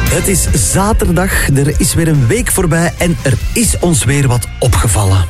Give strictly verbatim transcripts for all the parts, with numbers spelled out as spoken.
Het is zaterdag, er is weer een week voorbij en er is ons weer wat opgevallen.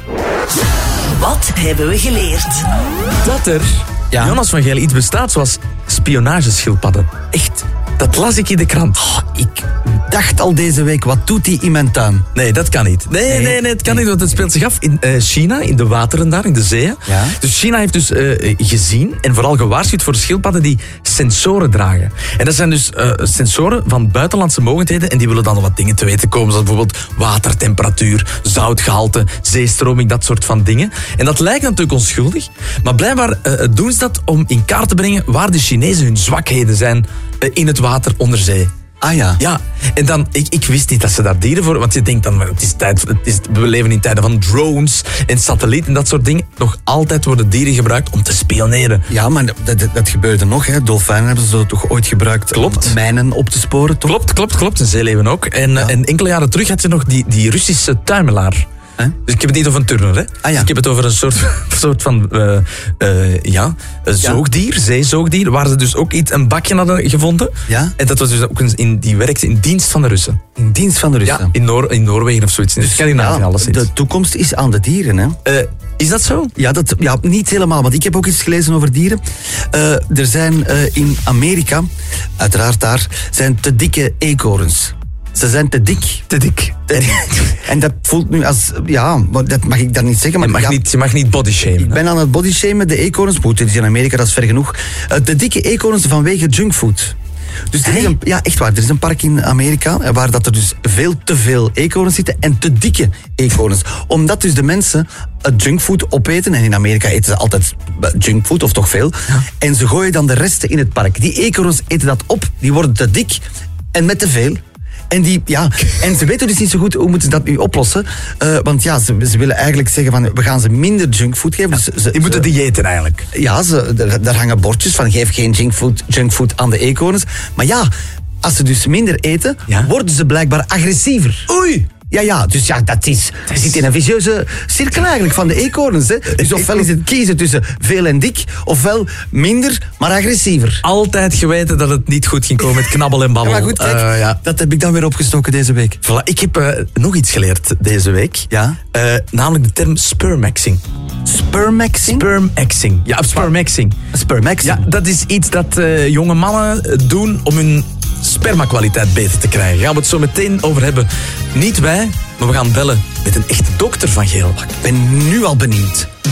Wat hebben we geleerd? Dat er, ja. Jonas van Gijlen, iets bestaat zoals spionageschildpadden. Echt, dat las ik in de krant. Oh, ik dacht al deze week, wat doet die in mijn tuin? Nee, dat kan niet. Nee, nee, nee, nee het kan nee. niet, want het speelt zich af in uh, China, in de wateren daar, in de zeeën. Ja. Dus China heeft dus uh, gezien en vooral gewaarschuwd voor schildpadden die sensoren dragen. En dat zijn dus uh, sensoren van buitenlandse mogendheden en die willen dan wat dingen te weten komen, zoals bijvoorbeeld watertemperatuur, zoutgehalte, zeestroming, dat soort van dingen. En dat lijkt natuurlijk onschuldig, maar blijkbaar uh, doen ze dat om in kaart te brengen waar de Chinezen hun zwakheden zijn uh, in het water onder zee. Ah ja. Ja, en dan, ik, ik wist niet dat ze daar dieren voor... Want je denkt dan, het is tijd, het is, we leven in tijden van drones en satellieten en dat soort dingen. Nog altijd worden dieren gebruikt om te spioneren. Ja, maar dat, dat, dat gebeurde nog, hè. Dolfijnen hebben ze toch ooit gebruikt Klopt. om mijnen op te sporen, toch? Klopt, klopt, klopt. En zeeleeuwen ook. En, ja. en enkele jaren terug had je nog die, die Russische tuimelaar. Huh? Dus ik heb het niet over een turner, hè. Ah, ja. Ik heb het over een soort, soort van uh, uh, ja, een zoogdier, ja. zeezoogdier, waar ze dus ook iets, een bakje hadden gevonden. Ja? En dat was dus ook een, in, die werkte in dienst van de Russen. In dienst van de Russen? Ja, in, Noor, in Noorwegen of zoiets. Dus Scandinavië, ja, alleszins. De toekomst is aan de dieren, hè. Uh, is dat zo? Ja, dat, ja, niet helemaal, want ik heb ook iets gelezen over dieren. Uh, er zijn uh, in Amerika, uiteraard daar, zijn te dikke eekhoorns. Ze zijn te dik. Te dik. En, en dat voelt nu als... Ja, dat mag ik dan niet zeggen. Maar je, mag ja, niet, je mag niet bodyshamen. Ik ben aan het bodyshamen. De eekhoorns, moet het is in Amerika, dat is ver genoeg. Uh, de dikke eekhoorns vanwege junkfood. Dus er is een, ja, echt waar. Er is een park in Amerika waar dat er dus veel te veel eekhoorns zitten en te dikke eekhoorns. Omdat dus de mensen het junkfood opeten. En in Amerika eten ze altijd junkfood, of toch veel. Ja. En ze gooien dan de resten in het park. Die eekhoorns eten dat op. Die worden te dik en met te veel. En, die, ja, en ze weten dus niet zo goed hoe moeten ze dat nu oplossen. Uh, want ja, ze, ze willen eigenlijk zeggen van we gaan ze minder junkfood geven. Dus ze, die moeten diëten eigenlijk. Ja, ze, er, daar hangen bordjes van geef geen junkfood, junkfood aan de eekhoorns. Maar ja, als ze dus minder eten, ja? worden ze blijkbaar agressiever. Oei! Ja, ja, dus ja, dat is... Je zit in een vicieuze cirkel eigenlijk van de eekhoorns. Hè. Dus ofwel is het kiezen tussen veel en dik, ofwel minder, maar agressiever. Altijd geweten dat het niet goed ging komen met knabbel en babbel. Ja, maar goed, kijk, uh, ja. dat heb ik dan weer opgestoken deze week. Voilà, ik heb uh, nog iets geleerd deze week. Ja? Uh, namelijk de term spermaxing. Spermaxing? Spermaxing. Ja, spermaxing. Spermaxing? Ja, dat is iets dat uh, jonge mannen doen om hun spermakwaliteit beter te krijgen. Daar gaan we het zo meteen over hebben. Niet wij, maar we gaan bellen met een echte dokter van Geel. Ik ben nu al benieuwd.